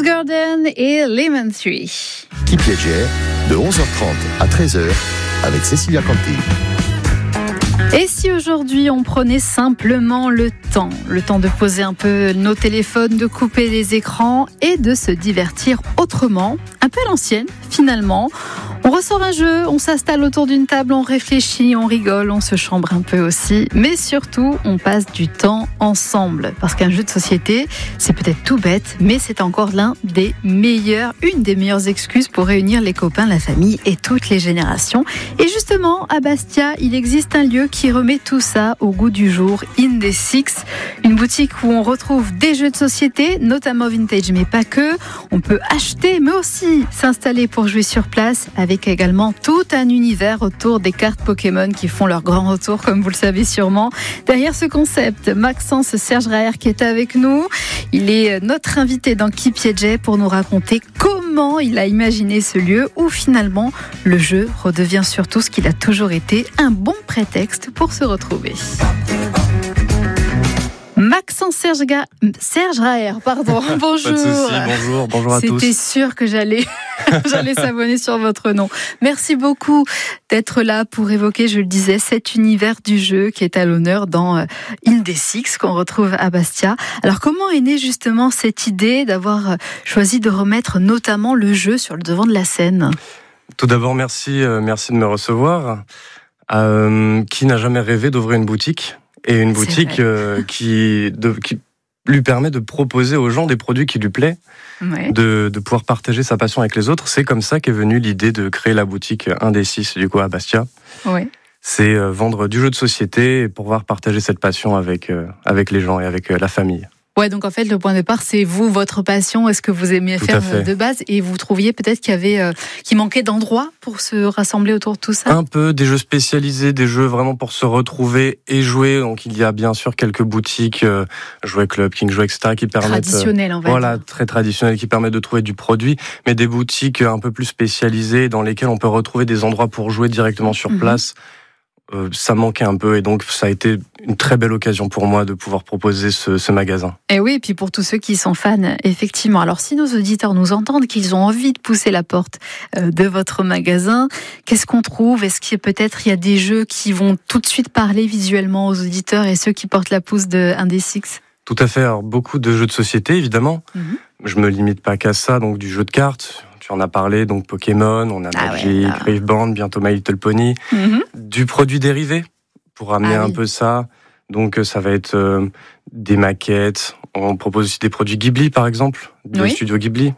Garden et Lemon Tree. Qui Piaget, de 11h30 à 13h avec Cécilia Canty. Et si aujourd'hui on prenait simplement le temps de poser un peu nos téléphones, de couper les écrans et de se divertir autrement, un peu à l'ancienne finalement. On ressort un jeu, on s'installe autour d'une table, on réfléchit, on rigole, on se chambre un peu aussi, mais surtout on passe du temps ensemble. Parce qu'un jeu de société, c'est peut-être tout bête, mais c'est encore une des meilleures excuses pour réunir les copains, la famille et toutes les générations. Et justement, à Bastia, il existe un lieu qui remet tout ça au goût du jour, Indé6, une boutique où on retrouve des jeux de société, notamment vintage, mais pas que. On peut acheter, mais aussi s'installer pour jouer sur place, avec également tout un univers autour des cartes Pokémon qui font leur grand retour, comme vous le savez sûrement. Derrière ce concept, Maxence Serge Raher qui est avec nous. Il est notre invité dans Qui Piaget pour nous raconter comment il a imaginé ce lieu où finalement le jeu redevient surtout ce qu'il a toujours été, un bon prétexte pour se retrouver. Maxence Serge Raher, pardon. Bonjour. Pas de souci, bonjour à tous. C'était sûr que j'allais s'abonner sur votre nom. Merci beaucoup d'être là pour évoquer, je le disais, cet univers du jeu qui est à l'honneur dans Indé6 qu'on retrouve à Bastia. Alors comment est née justement cette idée d'avoir choisi de remettre notamment le jeu sur le devant de la scène ? Tout d'abord, merci de me recevoir. Qui n'a jamais rêvé d'ouvrir une boutique ? Et une boutique qui lui permet de proposer aux gens des produits qui lui plaisent, de pouvoir partager sa passion avec les autres. C'est comme ça qu'est venue l'idée de créer la boutique Indé6 du coup à Bastia. Ouais. C'est vendre du jeu de société et pouvoir partager cette passion avec les gens et avec la famille. Ouais, donc en fait, le point de départ, c'est vous, votre passion, est-ce que vous aimiez faire de base, et vous trouviez peut-être qu'il manquait d'endroits pour se rassembler autour de tout ça ? Un peu, des jeux spécialisés, des jeux vraiment pour se retrouver et jouer. Donc il y a bien sûr quelques boutiques, Jouet Club, King Jouet, etc. qui permettent... Traditionnelles, en fait. Voilà, très traditionnelles, qui permettent de trouver du produit, mais des boutiques un peu plus spécialisées dans lesquelles on peut retrouver des endroits pour jouer directement sur place. Ça manquait un peu et donc ça a été une très belle occasion pour moi de pouvoir proposer ce magasin. Et oui, et puis pour tous ceux qui sont fans, effectivement. Alors si nos auditeurs nous entendent, qu'ils ont envie de pousser la porte de votre magasin, qu'est-ce qu'on trouve ? Est-ce qu'il y a peut-être des jeux qui vont tout de suite parler visuellement aux auditeurs et ceux qui portent la pousse de Indé6 ? Tout à fait, alors beaucoup de jeux de société évidemment. Je me limite pas qu'à ça, donc du jeu de cartes. Tu en as parlé, donc Pokémon, on a Magic, Wave Band, bientôt My Little Pony. Du produit dérivé, pour amener un peu ça. Donc ça va être des maquettes. On propose aussi des produits Ghibli, par exemple, du studio Ghibli.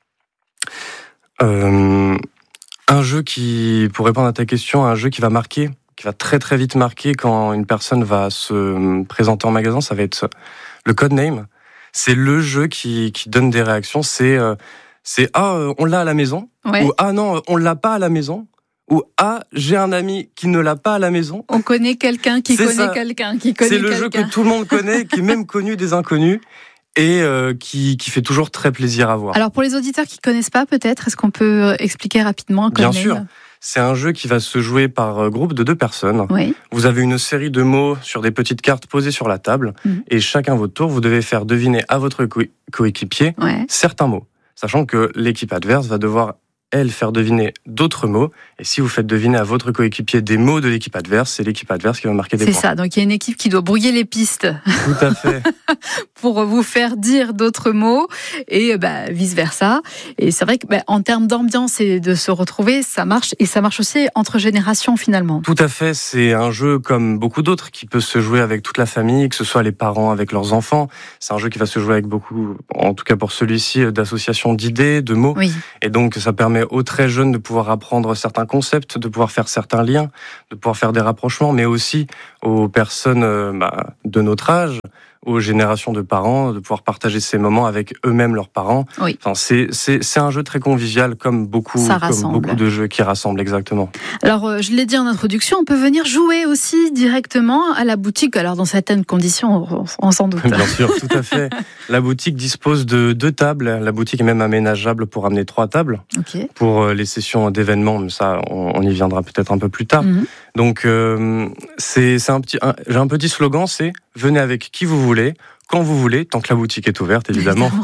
Un jeu qui, pour répondre à ta question, un jeu qui va marquer, qui va très très vite marquer quand une personne va se présenter en magasin, ça va être le Codename. C'est le jeu qui donne des réactions, c'est on l'a à la maison, ou non, on l'a pas à la maison, ou j'ai un ami qui ne l'a pas à la maison. On connaît quelqu'un qui connaît quelqu'un qui connaît quelqu'un. C'est le jeu que tout le monde connaît, qui est même connu des inconnus et qui fait toujours très plaisir à voir. Alors pour les auditeurs qui connaissent pas, peut-être, est-ce qu'on peut expliquer rapidement Bien sûr. C'est un jeu qui va se jouer par groupe de 2 personnes. Vous avez une série de mots sur des petites cartes posées sur la table et chacun votre tour, vous devez faire deviner à votre coéquipier certains mots. Sachant que l'équipe adverse va devoir, elle, faire deviner d'autres mots. Et si vous faites deviner à votre coéquipier des mots de l'équipe adverse, c'est l'équipe adverse qui va marquer des points. C'est ça, donc il y a une équipe qui doit brouiller les pistes. Tout à fait. Pour vous faire dire d'autres mots et vice-versa. Et c'est vrai que en termes d'ambiance et de se retrouver, ça marche. Et ça marche aussi entre générations finalement. Tout à fait, c'est un jeu comme beaucoup d'autres qui peut se jouer avec toute la famille, que ce soit les parents avec leurs enfants. C'est un jeu qui va se jouer avec beaucoup, en tout cas pour celui-ci, d'associations d'idées, de mots. Et donc ça permet aux très jeunes de pouvoir apprendre certains concepts, de pouvoir faire certains liens, de pouvoir faire des rapprochements, mais aussi aux personnes de notre âge, aux générations de parents, de pouvoir partager ces moments avec eux-mêmes leurs parents. Enfin, c'est un jeu très convivial, comme beaucoup de jeux qui rassemblent, exactement. Alors, je l'ai dit en introduction, on peut venir jouer aussi directement à la boutique, alors dans certaines conditions, on s'en doute. Bien sûr, tout à fait. La boutique dispose de 2 tables, la boutique est même aménageable pour amener 3 tables, pour les sessions d'événements, mais ça, on y viendra peut-être un peu plus tard. Donc, j'ai un petit slogan, c'est « Venez avec qui vous voulez, quand vous voulez, tant que la boutique est ouverte, évidemment.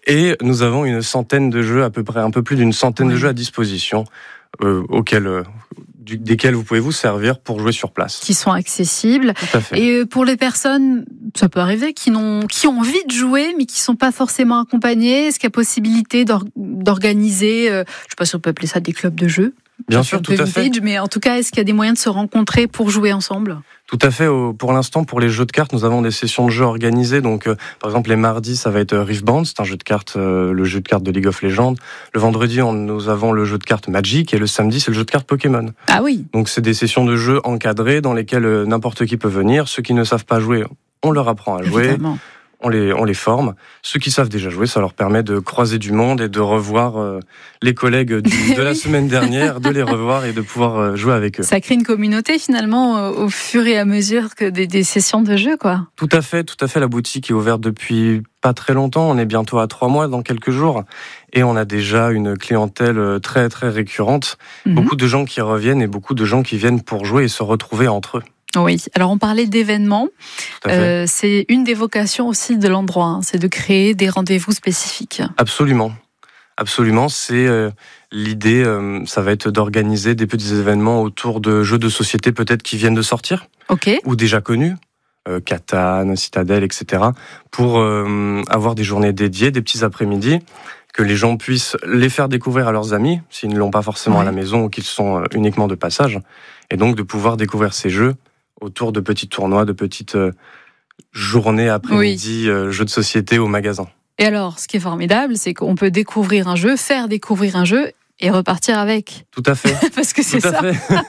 Et nous avons une centaine de jeux, à peu près un peu plus d'une centaine de jeux à disposition, desquels vous pouvez vous servir pour jouer sur place. Qui sont accessibles. Tout à fait. Et pour les personnes, ça peut arriver, qui ont envie de jouer, mais qui ne sont pas forcément accompagnées, est-ce qu'il y a possibilité d'organiser, je ne sais pas si on peut appeler ça des clubs de jeux? Bien sûr, tout à fait. Mais en tout cas, est-ce qu'il y a des moyens de se rencontrer pour jouer ensemble? Tout à fait. Pour l'instant, pour les jeux de cartes, nous avons des sessions de jeux organisées. Donc, par exemple, les mardis, ça va être Rift Band, c'est un jeu de cartes, le jeu de cartes de League of Legends. Le vendredi, nous avons le jeu de cartes Magic, et le samedi, c'est le jeu de cartes Pokémon. Ah oui. Donc, c'est des sessions de jeux encadrées dans lesquelles n'importe qui peut venir. Ceux qui ne savent pas jouer, on leur apprend à jouer. Évidemment. On les forme. Ceux qui savent déjà jouer, ça leur permet de croiser du monde et de revoir les collègues de la semaine dernière, de les revoir et de pouvoir jouer avec eux. Ça crée une communauté finalement au fur et à mesure que des sessions de jeu, quoi. Tout à fait. La boutique est ouverte depuis pas très longtemps. On est bientôt à 3 mois dans quelques jours. Et on a déjà une clientèle très, très récurrente. Beaucoup de gens qui reviennent et beaucoup de gens qui viennent pour jouer et se retrouver entre eux. Oui, alors on parlait d'événements, c'est une des vocations aussi de l'endroit, hein, c'est de créer des rendez-vous spécifiques. Absolument, c'est l'idée, ça va être d'organiser des petits événements autour de jeux de société peut-être qui viennent de sortir, ou déjà connus, Catan, Citadel, etc., pour avoir des journées dédiées, des petits après-midi, que les gens puissent les faire découvrir à leurs amis, s'ils ne l'ont pas forcément à la maison ou qu'ils sont uniquement de passage, et donc de pouvoir découvrir ces jeux autour de petits tournois, de petites journées après-midi, jeux de société au magasin. Et alors, ce qui est formidable, c'est qu'on peut découvrir un jeu, faire découvrir un jeu et repartir avec. Tout à fait. Parce que c'est ça.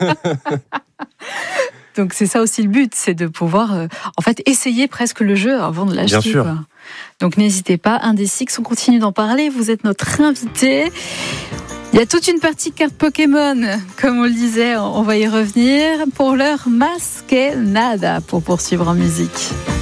Donc c'est ça aussi le but, c'est de pouvoir essayer presque le jeu avant de l'acheter. Bien sûr. Quoi. Donc n'hésitez pas, Indesix, on continue d'en parler, vous êtes notre invité. Il y a toute une partie carte Pokémon, comme on le disait, on va y revenir. Pour l'heure, Más que nada pour poursuivre en musique.